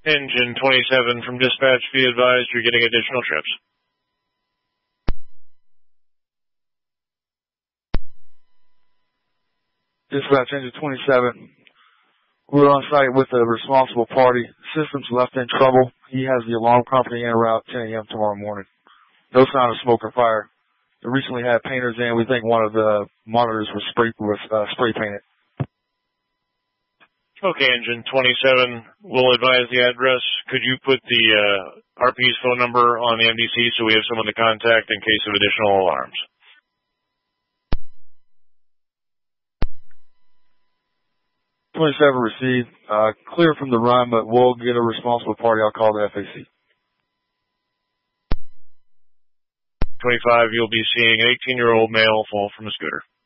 Engine 27 from dispatch, be advised you're getting additional trips. Dispatch, Engine 27. We're on site with a responsible party. System's left in trouble. He has the alarm company en route 10 a.m. tomorrow morning. No sign of smoke or fire. They recently had painters in. We think one of the monitors was spray painted. Okay, Engine 27, we'll advise the address. Could you put the RP's phone number on the MDC so we have someone to contact in case of additional alarms? Received. Clear from the run, but we'll get a responsible party. I'll call the FAC. 25, you'll be seeing an 18-year-old male fall from a scooter.